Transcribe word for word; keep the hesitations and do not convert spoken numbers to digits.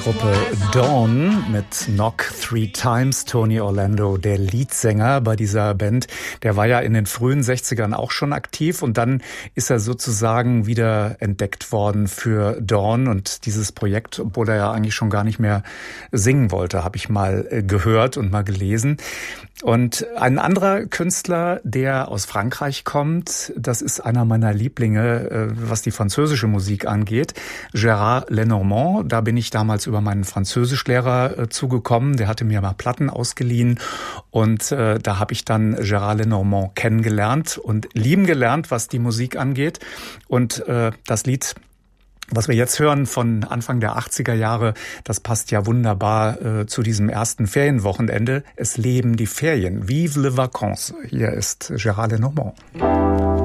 Gruppe Dawn mit Knock Three Times. Tony Orlando, der Leadsänger bei dieser Band, der war ja in den frühen sechzigern auch schon aktiv und dann ist er sozusagen wieder entdeckt worden für Dawn und dieses Projekt, obwohl er ja eigentlich schon gar nicht mehr singen wollte, habe ich mal gehört und mal gelesen. Und ein anderer Künstler, der aus Frankreich kommt, das ist einer meiner Lieblinge, was die französische Musik angeht, Gérard Lenormand. Da bin ich damals über meinen Französischlehrer zugekommen, der hatte mir mal Platten ausgeliehen und äh, da habe ich dann Gérard Lenormand kennengelernt und lieben gelernt, was die Musik angeht. Und äh, das Lied, was wir jetzt hören von Anfang der achtziger Jahre, das passt ja wunderbar äh, zu diesem ersten Ferienwochenende. Es leben die Ferien. Vive les vacances. Hier ist Gérard Lenormand.